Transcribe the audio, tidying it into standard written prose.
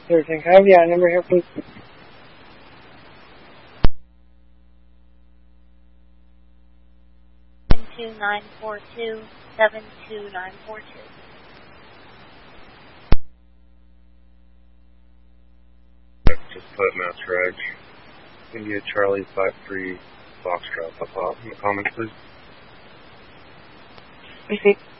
Everything. Can I have the number here, please? Two 942 72942. Just put Mass Reg. India Charlie 53 Foxtrot. Up in the comments, please. Receipt.